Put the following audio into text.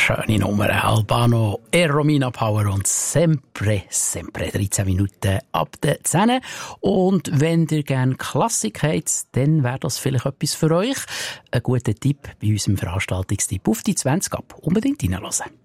schöne Nummer. Albano e Romina Power und Sempre, Sempre. 13 Minuten ab der 10. Und wenn ihr gerne Klassik habt, dann wäre das vielleicht etwas für euch. Ein guter Tipp bei unserem Veranstaltungstipp auf die 20 ab. Unbedingt reinhören.